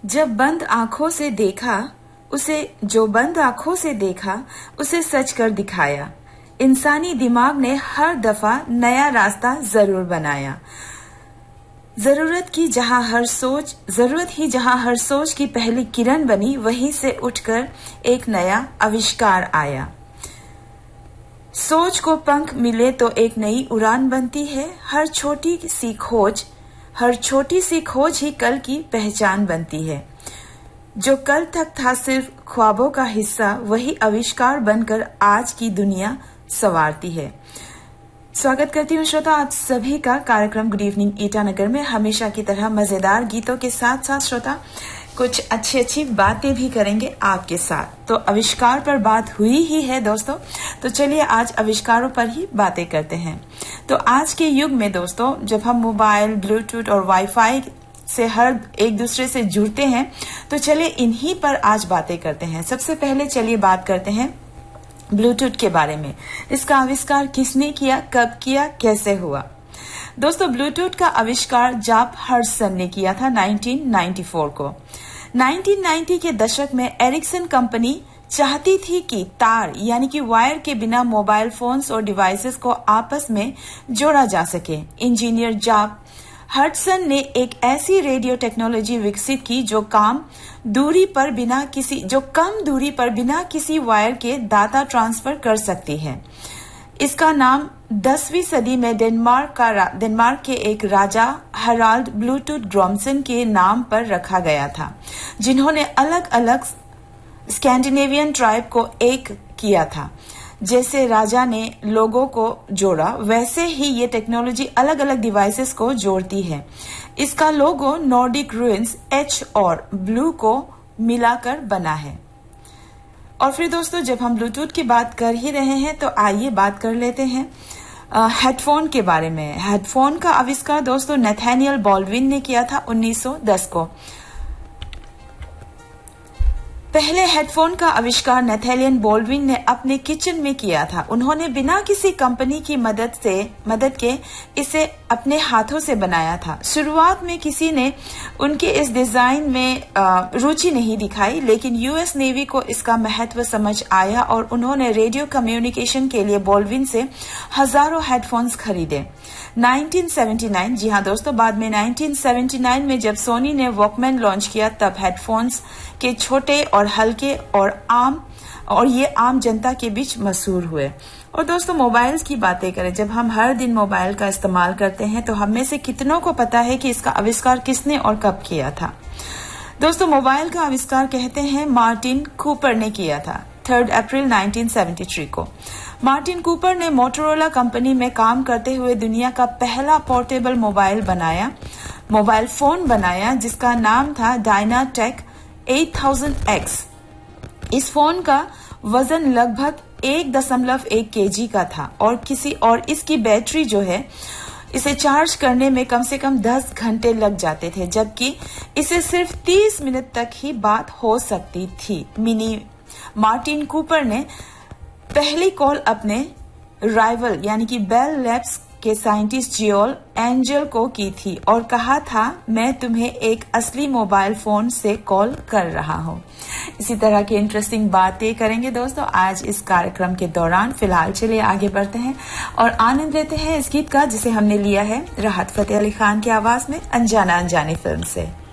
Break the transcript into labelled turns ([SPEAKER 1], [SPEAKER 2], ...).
[SPEAKER 1] जब बंद आंखों से देखा उसे जो बंद आंखों से देखा उसे सच कर दिखाया। इंसानी दिमाग ने हर दफा नया रास्ता जरूर बनाया। जरूरत ही जहां हर सोच की पहली किरण बनी, वहीं से उठकर एक नया आविष्कार आया। सोच को पंख मिले तो एक नई उड़ान बनती है। हर छोटी सी खोज ही कल की पहचान बनती है। जो कल तक था सिर्फ ख्वाबों का हिस्सा, वही आविष्कार बनकर आज की दुनिया संवारती है। स्वागत करती हूँ श्रोता आप सभी का कार्यक्रम गुड इवनिंग ईटानगर में। हमेशा की तरह मजेदार गीतों के साथ साथ श्रोता कुछ अच्छी बातें भी करेंगे आपके साथ। तो आविष्कार पर बात हुई ही है दोस्तों, तो चलिए आज आविष्कारों पर ही बातें करते हैं। तो आज के युग में दोस्तों, जब हम मोबाइल, ब्लूटूथ और वाईफाई से हर एक दूसरे से जुड़ते हैं, तो चलिए इन्हीं पर आज बातें करते हैं। सबसे पहले चलिए बात करते हैं ब्लूटूथ के बारे में। इसका आविष्कार किसने किया, कब किया, कैसे हुआ? दोस्तों, ब्लूटूथ का आविष्कार जॉब हडसन ने किया था 1994 को। 1990 के दशक में एरिक्सन कंपनी चाहती थी कि तार यानी कि वायर के बिना मोबाइल फोन्स और डिवाइसेस को आपस में जोड़ा जा सके। इंजीनियर जॉब हडसन ने एक ऐसी रेडियो टेक्नोलॉजी विकसित की जो कम दूरी पर बिना किसी वायर के डाटा ट्रांसफर कर सकती है। इसका नाम 10वीं सदी में डेनमार्क के एक राजा हराल्ड ब्लूटूथ ग्रॉमसन के नाम पर रखा गया था, जिन्होंने अलग अलग स्कैंडिनेवियन ट्राइब को एक किया था। जैसे राजा ने लोगों को जोड़ा, वैसे ही ये टेक्नोलॉजी अलग अलग डिवाइसेस को जोड़ती है। इसका लोगो नॉर्डिक रूइंस H और ब्लू को मिलाकर बना है। और फिर दोस्तों, जब हम ब्लूटूथ की बात कर ही रहे हैं तो आइए बात कर लेते हैं हेडफोन के बारे में। हेडफोन का आविष्कार दोस्तों नैथानियल बॉल्डविन ने किया था 1910 को। पहले हेडफोन का आविष्कार नैथानियल बॉल्डविन ने अपने किचन में किया था। उन्होंने बिना किसी कंपनी की मदद के इसे अपने हाथों से बनाया था। शुरुआत में किसी ने उनके इस डिजाइन में रुचि नहीं दिखाई, लेकिन यूएस नेवी को इसका महत्व समझ आया और उन्होंने रेडियो कम्युनिकेशन के लिए बॉल्डविन से हजारों हेडफोन्स खरीदे। 1979, जी हाँ दोस्तों, बाद में 1979 में जब सोनी ने वॉकमैन लॉन्च किया, तब हेडफोन्स के छोटे और हल्के और ये आम जनता के बीच मशहूर हुए। और दोस्तों, मोबाइल की बातें करें, जब हम हर दिन मोबाइल का इस्तेमाल करते हैं तो हम में से कितनों को पता है कि इसका आविष्कार किसने और कब किया था? दोस्तों, मोबाइल का आविष्कार कहते हैं मार्टिन कूपर ने किया था 3 अप्रैल 1973 को। मार्टिन कूपर ने मोटोरोला कंपनी में काम करते हुए दुनिया का पहला पोर्टेबल मोबाइल फोन बनाया, जिसका नाम था डायनाटेक 8000X। इस फोन का वजन लगभग 1.1 kg का था और इसकी बैटरी जो है, इसे चार्ज करने में कम से कम 10 घंटे लग जाते थे, जबकि इसे सिर्फ 30 मिनट तक ही बात हो सकती थी। मार्टिन कूपर ने पहली कॉल अपने राइवल यानी कि बेल लैब्स के साइंटिस्ट जियोल एंजल को की थी और कहा था, मैं तुम्हें एक असली मोबाइल फोन से कॉल कर रहा हूं। इसी तरह की इंटरेस्टिंग बातें करेंगे दोस्तों आज इस कार्यक्रम के दौरान। फिलहाल चलिए आगे बढ़ते हैं और आनंद लेते हैं इस गीत का, जिसे हमने लिया है राहत फतेह अली खान की आवाज में अनजाना अनजानी फिल्म से।